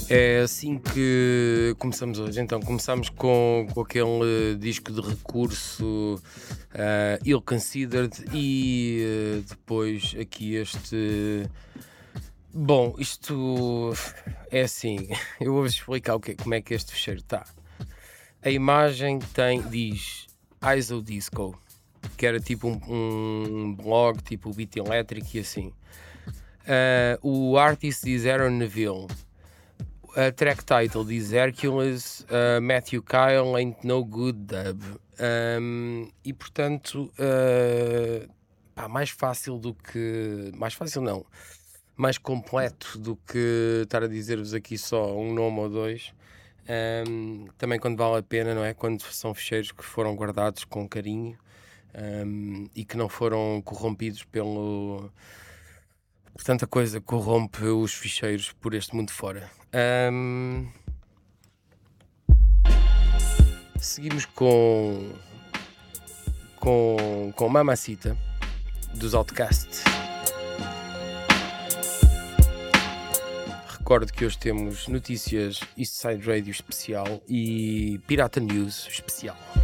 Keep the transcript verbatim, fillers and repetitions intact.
É assim que começamos hoje. Então, começamos com, com aquele disco de recurso uh, Ill Considered e uh, depois aqui este. Bom, isto é assim, eu vou-vos explicar o que, como é que este fecheiro está. A imagem tem, diz I S O Disco, que era tipo um, um blog, tipo o Beat Electric e assim. Uh, o artist diz Aaron Neville. A track title diz Hercules, uh, Matthew Kyle Ain't No Good Dub. Um, e portanto, uh, pá, mais fácil do que. Mais fácil não. Mais completo do que estar a dizer-vos aqui só um nome ou dois. Um, também quando vale a pena, não é? Quando são ficheiros que foram guardados com carinho um, e que não foram corrompidos pelo. Por tanta coisa corrompe os ficheiros por este mundo fora. Um, seguimos com com, com Mamacita dos Outcast. Recordo que hoje temos notícias Eastside Radio especial e Pirata News especial.